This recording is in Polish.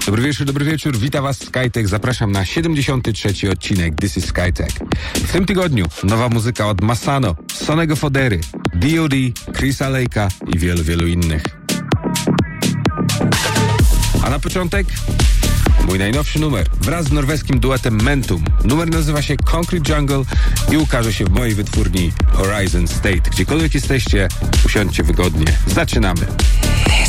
Dobry wieczór, witam Was SkyTech. Zapraszam na 73. odcinek This is SkyTech. W tym tygodniu nowa muzyka od Massano, Sonego Fodery, D.O.D., Chrisa Lake'a i wielu innych. A na początek mój najnowszy numer wraz z norweskim duetem Mentum. Numer nazywa się Concrete Jungle i ukaże się w mojej wytwórni Horizon State. Gdziekolwiek jesteście, usiądźcie wygodnie. Zaczynamy.